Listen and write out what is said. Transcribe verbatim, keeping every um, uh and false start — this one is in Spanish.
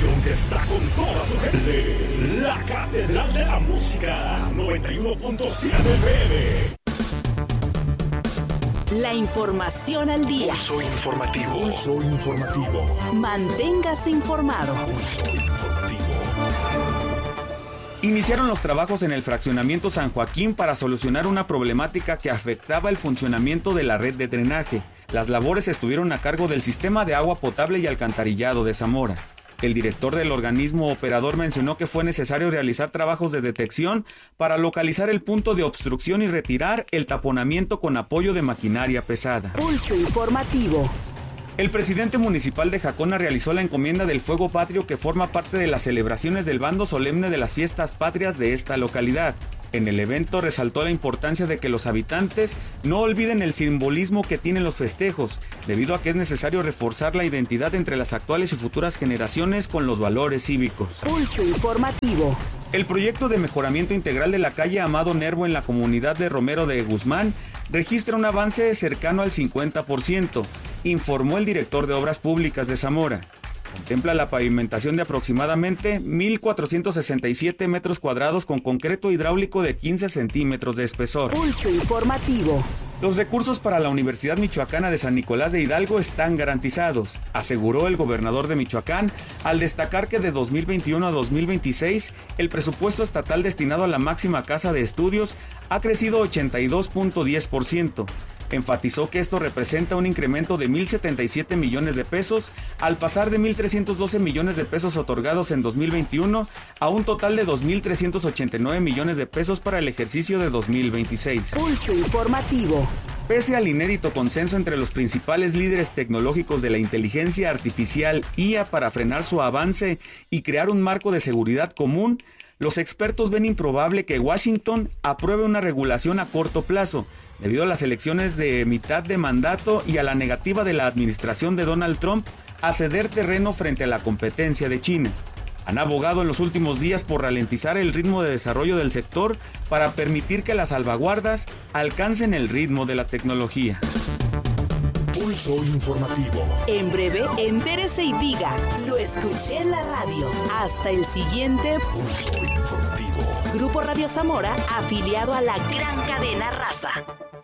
estación que está con toda su gente. La Catedral de la Música, noventa y uno punto siete F M. La información al día. Pulso informativo. Pulso informativo. Manténgase informado. Pulso informativo. Iniciaron los trabajos en el fraccionamiento San Joaquín para solucionar una problemática que afectaba el funcionamiento de la red de drenaje. Las labores estuvieron a cargo del Sistema de Agua Potable y Alcantarillado de Zamora. El director del organismo operador mencionó que fue necesario realizar trabajos de detección para localizar el punto de obstrucción y retirar el taponamiento con apoyo de maquinaria pesada. Pulso informativo. El presidente municipal de Jacona realizó la encomienda del fuego patrio que forma parte de las celebraciones del bando solemne de las fiestas patrias de esta localidad. En el evento resaltó la importancia de que los habitantes no olviden el simbolismo que tienen los festejos, debido a que es necesario reforzar la identidad entre las actuales y futuras generaciones con los valores cívicos. Pulso informativo. El proyecto de mejoramiento integral de la calle Amado Nervo en la comunidad de Romero de Guzmán registra un avance cercano al cincuenta por ciento, informó el director de Obras Públicas de Zamora. Contempla la pavimentación de aproximadamente mil cuatrocientos sesenta y siete metros cuadrados con concreto hidráulico de quince centímetros de espesor. Pulso informativo. Los recursos para la Universidad Michoacana de San Nicolás de Hidalgo están garantizados, aseguró el gobernador de Michoacán, al destacar que de dos mil veintiuno a dos mil veintiséis el presupuesto estatal destinado a la máxima casa de estudios ha crecido ochenta y dos punto diez por ciento. Enfatizó que esto representa un incremento de mil setenta y siete millones de pesos al pasar de mil trescientos doce millones de pesos otorgados en dos mil veintiuno a un total de dos mil trescientos ochenta y nueve millones de pesos para el ejercicio de dos mil veintiséis. Pulso informativo. Pese al inédito consenso entre los principales líderes tecnológicos de la inteligencia artificial I A para frenar su avance y crear un marco de seguridad común, los expertos ven improbable que Washington apruebe una regulación a corto plazo, debido a las elecciones de mitad de mandato y a la negativa de la administración de Donald Trump a ceder terreno frente a la competencia de China. Han abogado en los últimos días por ralentizar el ritmo de desarrollo del sector para permitir que las salvaguardas alcancen el ritmo de la tecnología. Pulso informativo. En breve, entérese y diga, lo escuché en la radio. Hasta el siguiente Pulso informativo. Grupo Radio Zamora, afiliado a la gran cadena Raza.